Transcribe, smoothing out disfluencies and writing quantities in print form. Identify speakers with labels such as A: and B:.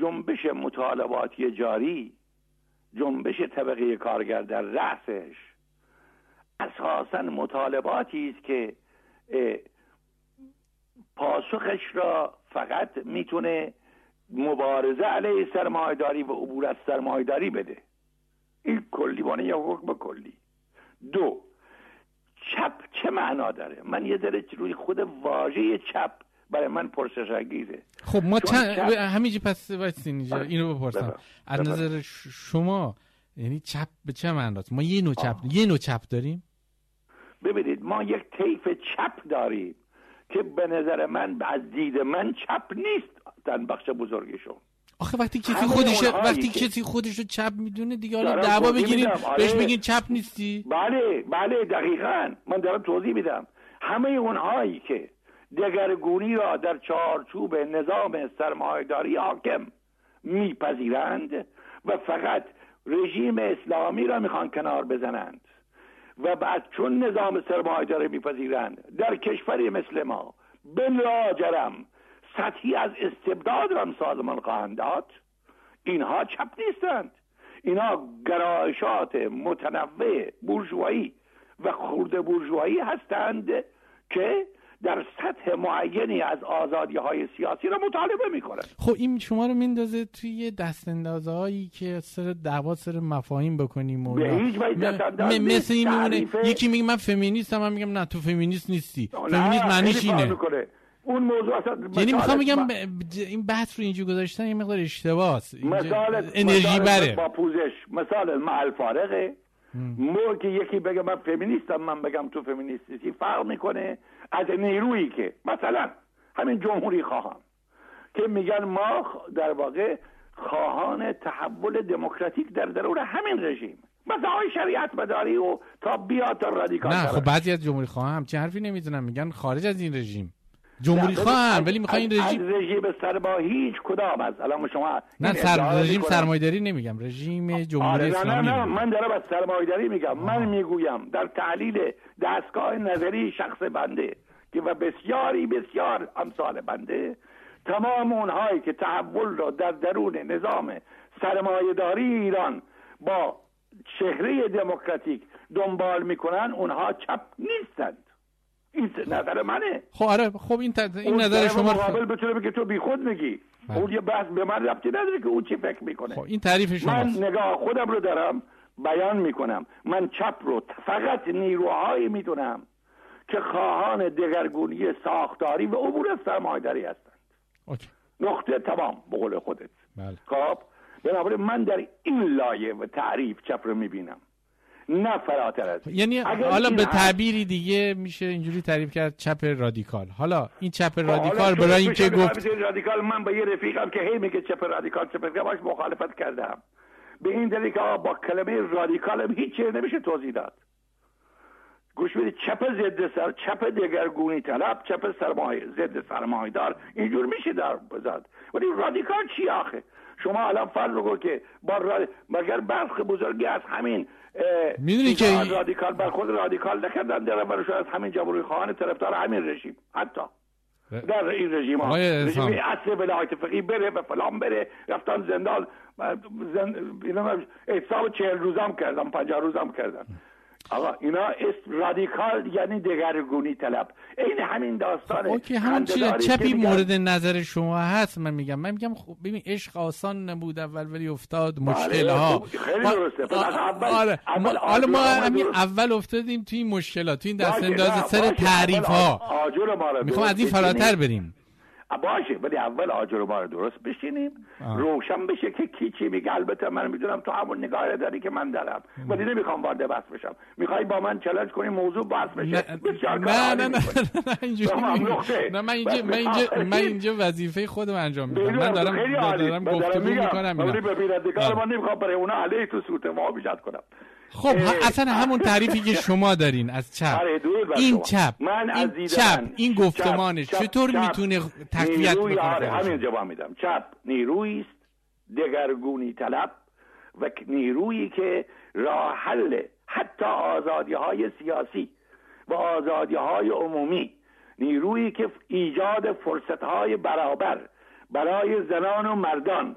A: جنبش مطالباتی جاری، جنبش طبقه کارگر در رأسش، اساساً مطالباتی است که پاسخش را فقط میتونه مبارزه علیه سرمایه‌داری و عبور از سرمایه‌داری بده. این کلیوانه یا حکم کلی. دو، چپ چه معنا داره؟ من یه ذره روی خود واژه چپ برای من پرسش انگیزه.
B: خب ما همینجا پس وایسین اینجا اینو بپرسم از نظر شما، یعنی چپ به چه معناست؟ ما یه نوع چپ داریم؟
A: ببینید ما یک طیف چپ داریم که به نظر من از دید من چپ نیست در بخش بزرگشون.
B: آخه وقتی کسی خودشو چپ میدونه دیگه، حالا دعوا بگیرید بهش بگین چپ نیستی؟
A: بله دقیقاً من دارم توضیح میدم. همه اونهایی که دگرگونی را در چارچوب نظام سرمایه‌داری حاکم میپذیرند و فقط رژیم اسلامی را میخوان کنار بزنند و بعد چون نظام سرمایه‌داری میپذیرند در کشوری مثل ما بلاجرم سطحی از استبداد را سازمان خواهند داد، اینها چپ نیستند. اینها گرایشات متنوع بورژوایی و خرد بورژوایی هستند که در سطح معینی از آزادی‌های سیاسی را مطالبه می‌کنند.
B: خب این شما رو میندازه توی دستاندازهایی که سر دعوا سر مفاهیم بکنیم و مثل این میمونه یکی میگه من فمینیستم، من میگم نه تو فمینیست نیستی. فمینیست معنیش اینه.
A: اون موضوع اصلا
B: یعنی میخوام بگم این بحث رو اینجا گذاشتن یه مقدار اشتباهه. انرژی بره
A: با پوزش. مثال محل فارغه. که یکی بگه من فمینیستم، من بگم تو فمینیست نیستی، فرق میکنه از نیرویی که مثلا همین جمهوری خواهان که میگن ما در واقع خواهان تحول دموکراتیک در درون همین رژیم، مثلا های شریعت مداری و تا بیاد تا رادیکال.
B: نه خب بعضی از جمهوری خواهان هم چه حرفی نمیزنن، میگن خارج از این رژیم جمهوری خواهن، ولی میخوان این
A: رژیم سرمایه‌داری هیچ کدام از الان شما
B: رژیم سرمایه‌داری نمیگم، رژیم جمهوری اسلامی.
A: نه من دارم از سرمایه‌داری میگم. من میگویم در تحلیل دستگاه نظری شخص بنده که و بسیار امثال بنده، تمام اونهایی که تحول را در درون نظام سرمایه‌داری ایران با چهره دموکراتیک دنبال میکنن، اونها چپ نیستند. این نظر منه.
B: خب آره، خب این نظر شما
A: مقابل بتونه بگه تو بیخود میگی. اون یه بحث به من ربطی نداره که اون چی فکر میکنه.
B: خب این تعریف شماست.
A: من نگاه خودم رو دارم بیان میکنم. من چپ رو فقط نیروهایی میدونم که خواهان دگرگونی ساختاری و عبور از سرمایه‌داری هستند.
B: اوکی.
A: نقطه تمام به قول خودت.
B: بله.
A: خب بنابراین من در این لایه و تعریف چپ رو میبینم، نه فراتر از.
B: یعنی حالا به تعبیری دیگه میشه اینجوری تعریف کرد چپ رادیکال. حالا این چپ رادیکال برای اینکه گفت
A: رادیکال، من با یه رفیقم که هی میگه چپ رادیکال باش مخالفت کردم، به این دلیل که با کلمه رادیکال هیچ چیزی نمیشه توضیح داد. گوش بدید، چپ دگرگونی طلب، چپ ضد سرمایه‌دار، اینجور میشه در بزاد. ولی رادیکال چی آخه؟ شما الان فرض رو که مگر برخی بزرگی از همین
B: میدونی که
A: رادیکال بر خود رادیکال نکردن در برش از همین جمهوری خواهان طرفدار همین رژیم، حتی در این رژیم ها رژیم اصل ولایت فقیه بره و فلان بره، رفتن زندان احساب 40 روزم کردن، 50 روزم کردن. آقا اینا رادیکال یعنی دگرگونی طلب. این همین داستانه.
B: اوکی، همون چپی مورد نظر شما هست. من میگم خب ببین عشق آسان نبود اول ولی افتاد مشکل ها.
A: خیلی درسته.
B: حالا ما همین اول افتادیم توی این مشکلات، توی این دست انداز سر تعریف ها. میخوام از این فراتر بریم.
A: باشه، ولی اول آجر ما رو درست بشینیم، روشن بشه که کی چی میگه. البته من میدونم تو همون نگاه داری که من دارم، ولی نمیخوام وارد بحث بشم. میخوای با من چالش کنی موضوع بحث بشه؟
B: نه من اینجا وظیفه خودم انجام میدم. من دارم گفتگو میکنم.
A: ولی ببین رادیکال من نمیخوام برای اونا علیه تو صورت ما بیشتر کنم.
B: خب اصلا همون تعریفی که شما دارین از چپ، این چپ این گفتمانش چطور میتونه تقویت بکنه؟
A: همین جواب میدم. چپ نیرویی است دگرگونی طلب و نیرویی که راه حل حتی آزادی‌های سیاسی و آزادی‌های عمومی، نیرویی که ایجاد فرصت‌های برابر برای زنان و مردان